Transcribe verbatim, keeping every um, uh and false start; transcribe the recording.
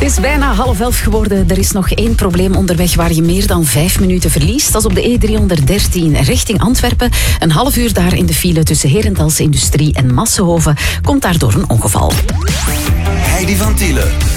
is bijna half elf geworden. Er is nog één probleem onderweg waar je meer dan vijf minuten verliest. Dat is op de E driehonderddertien richting Antwerpen. Een half uur daar in de file tussen Herentals Industrie en Massenhoven komt daardoor een ongeval. Heidi van Tielen.